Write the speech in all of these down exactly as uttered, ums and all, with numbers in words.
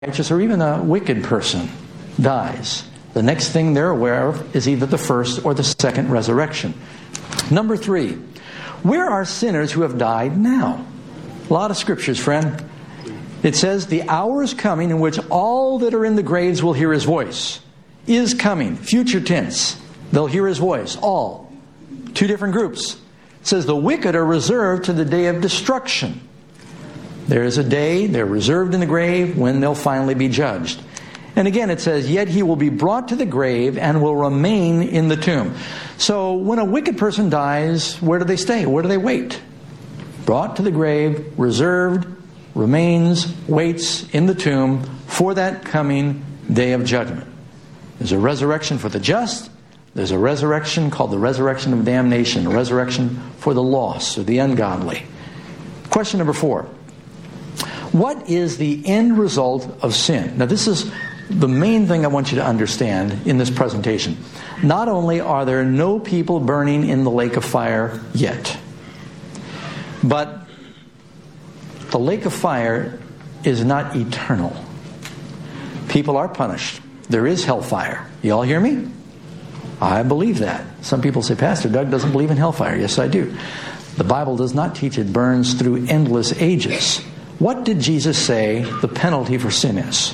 righteous or even a wicked person dies, the next thing they're aware of is either the first or the second resurrection. Number three, where are sinners who have died now? A lot of scriptures, friend. It says, the hour is coming in which all that are in the graves will hear His voice. Is coming, future tense. They'll hear His voice, all. Two different groups. It says the wicked are reserved to the day of destruction. There is a day, they're reserved in the grave, when they'll finally be judged. And again it says, yet he will be brought to the grave and will remain in the tomb. So when a wicked person dies, where do they stay? Where do they wait? Brought to the grave, reserved, remains, waits in the tomb for that coming day of judgment. There's a resurrection for the just. There's a resurrection called the resurrection of damnation, a resurrection for the lost or the ungodly. Question number four. What is the end result of sin? Now this is the main thing I want you to understand in this presentation. Not only are there no people burning in the lake of fire yet, but the lake of fire is not eternal. People are punished. There is hellfire. You all hear me? I believe that. Some people say, Pastor Doug doesn't believe in hellfire. Yes, I do. The Bible does not teach it burns through endless ages. What did Jesus say the penalty for sin is?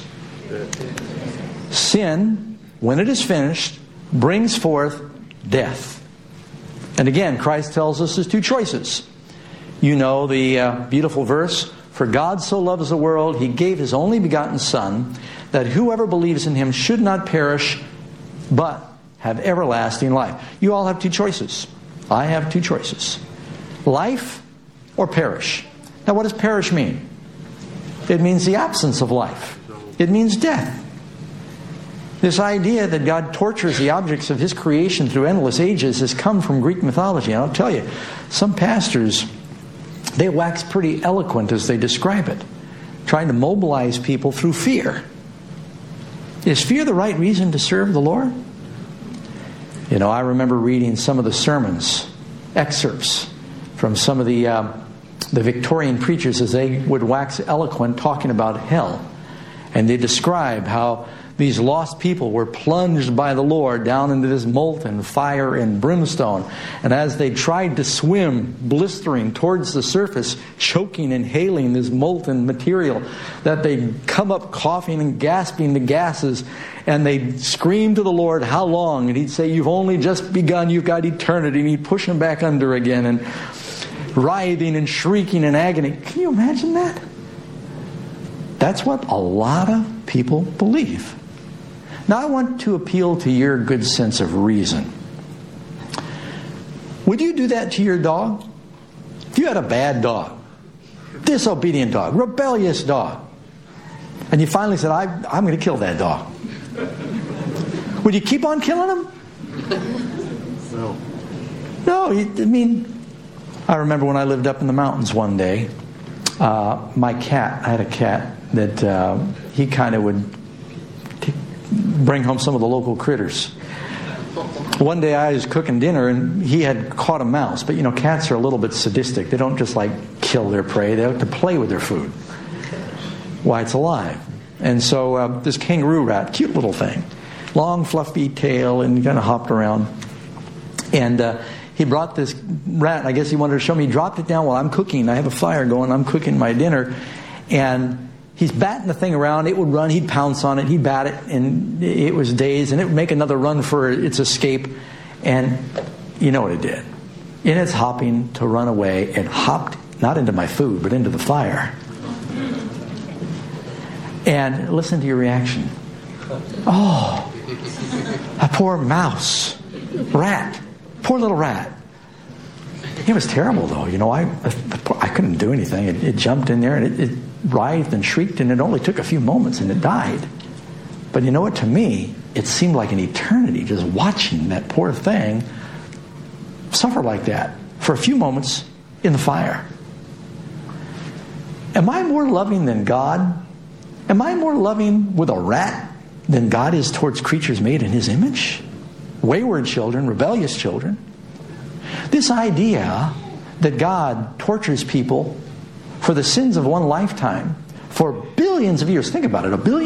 Sin, when it is finished, brings forth death. And again, Christ tells us there's two choices. You know the uh, beautiful verse, for God so loves the world, He gave His only begotten Son, that whoever believes in Him should not perish, but have everlasting life. You all have two choices. I have two choices. Life or perish. Now what does perish mean? It means the absence of life. It means death. This idea that God tortures the objects of His creation through endless ages has come from Greek mythology. And I'll tell you, some pastors, they wax pretty eloquent as they describe it, trying to mobilize people through fear. Is fear the right reason to serve the Lord? You know, I remember reading some of the sermons, excerpts from some of the uh, the Victorian preachers as they would wax eloquent talking about hell. And they describe how these lost people were plunged by the Lord down into this molten fire and brimstone. And as they tried to swim, blistering towards the surface, choking, inhaling this molten material, that they'd come up coughing and gasping the gases, and they'd scream to the Lord, how long? And He'd say, you've only just begun, you've got eternity. And He'd push them back under again, and writhing and shrieking in agony. Can you imagine that? That's what a lot of people believe. Now I want to appeal to your good sense of reason. Would you do that to your dog? If you had a bad dog, disobedient dog, rebellious dog, and you finally said, I, I'm going to kill that dog, would you keep on killing him? No. No, I mean, I remember when I lived up in the mountains one day, uh, my cat, I had a cat that uh, he kind of would t- bring home some of the local critters. One day I was cooking dinner and he had caught a mouse, but you know, cats are a little bit sadistic. They don't just like kill their prey, they like to play with their food. Why, it's alive. And so uh, this kangaroo rat, cute little thing, long fluffy tail, and kind of hopped around. And uh, he brought this rat, I guess he wanted to show me. He dropped it down while I'm cooking. I have a fire going, I'm cooking my dinner. And he's batting the thing around. It would run, he'd pounce on it, he'd bat it, and it was dazed, and it would make another run for its escape. And you know what it did. In its hopping to run away, it hopped not into my food, but into the fire. And listen to your reaction. Oh, a poor mouse, rat. Poor little rat. It was terrible, though. You know, I I couldn't do anything. It, it jumped in there and it, it writhed and shrieked, and it only took a few moments and it died. But you know what? To me, it seemed like an eternity just watching that poor thing suffer like that for a few moments in the fire. Am I more loving than God? Am I more loving with a rat than God is towards creatures made in His image? Wayward children, rebellious children. This idea that God tortures people for the sins of one lifetime for billions of years. Think about it, a billion